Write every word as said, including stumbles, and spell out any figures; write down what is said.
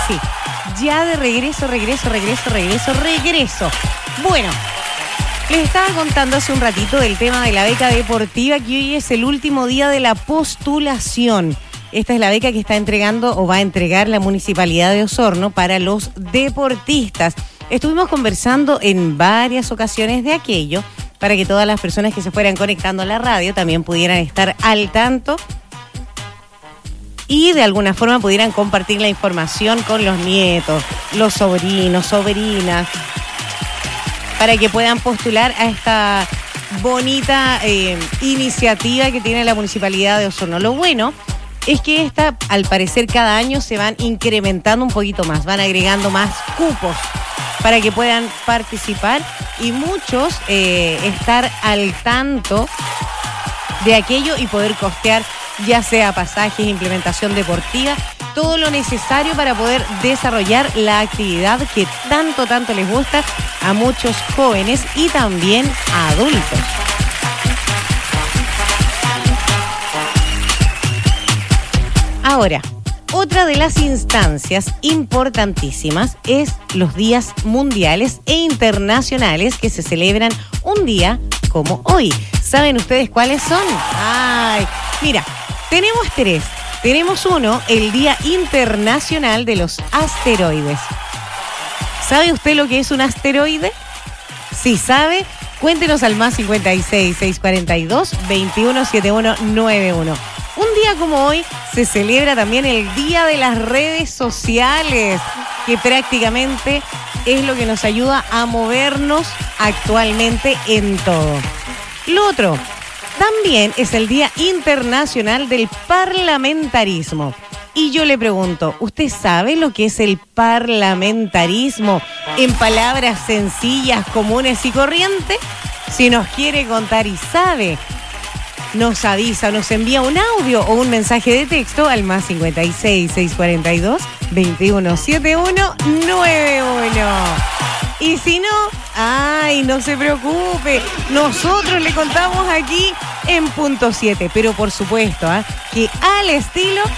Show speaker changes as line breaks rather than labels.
sí. Ya de regreso, regreso, regreso, regreso, regreso. Bueno, les estaba contando hace un ratito del tema de la beca deportiva, que hoy es el último día de la postulación. Esta es la beca que está entregando o va a entregar la Municipalidad de Osorno para los deportistas. Estuvimos conversando en varias ocasiones de aquello para que todas las personas que se fueran conectando a la radio también pudieran estar al tanto y de alguna forma pudieran compartir la información con los nietos, los sobrinos, sobrinas, para que puedan postular a esta bonita eh, iniciativa que tiene la Municipalidad de Osorno. Lo bueno es que esta, al parecer, cada año se van incrementando un poquito más, van agregando más cupos para que puedan participar y muchos eh, estar al tanto de aquello y poder costear ya sea pasajes, implementación deportiva, todo lo necesario para poder desarrollar la actividad que tanto, tanto les gusta a muchos jóvenes y también a adultos. Ahora, otra de las instancias importantísimas es los días mundiales e internacionales que se celebran un día como hoy. ¿Saben ustedes cuáles son? Ay, mira, tenemos tres. Tenemos uno, el Día Internacional de los Asteroides. ¿Sabe usted lo que es un asteroide? Si sabe, cuéntenos al más cincuenta y seis, seiscientos cuarenta y dos, veintiuno setenta y uno noventa y uno. Un día como hoy se celebra también el Día de las Redes Sociales, que prácticamente es lo que nos ayuda a movernos actualmente en todo. Lo otro, también es el Día Internacional del Parlamentarismo. Y yo le pregunto, ¿usted sabe lo que es el parlamentarismo en palabras sencillas, comunes y corrientes? Si nos quiere contar y sabe, nos avisa, nos envía un audio o un mensaje de texto al más cincuenta y seis, seiscientos cuarenta y dos, veintiuno setenta y uno noventa y uno. Y si no, ay, no se preocupe, nosotros le contamos aquí en punto siete, pero por supuesto, ¿eh? que al estilo